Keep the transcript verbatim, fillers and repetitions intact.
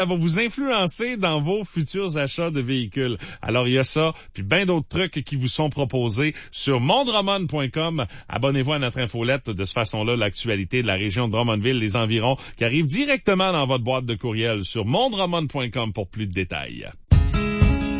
Ça va vous influencer dans vos futurs achats de véhicules. Alors, il y a ça, puis bien d'autres trucs qui vous sont proposés sur mondroman point com. Abonnez-vous à notre infolette. De cette façon-là, l'actualité de la région de Drummondville, les environs, qui arrive directement dans votre boîte de courriel sur mondroman point com pour plus de détails.